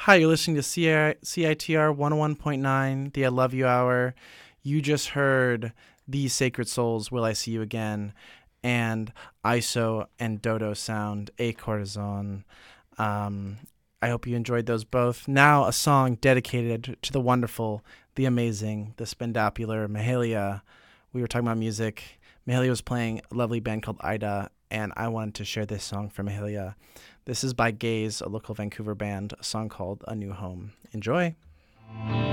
Hi, you're listening to CITR 101.9, the I Love You Hour. You just heard The Sacred Souls, Will I See You Again, and ISO and Dodo Sound, A Cortison. I hope you enjoyed those both. Now, a song dedicated to the wonderful, the amazing, the spendacular Mahalia. We were talking about music. Mahalia was playing a lovely band called Ida, and I wanted to share this song from Mahalia. This is by Gaze, a local Vancouver band, a song called A New Home. Enjoy.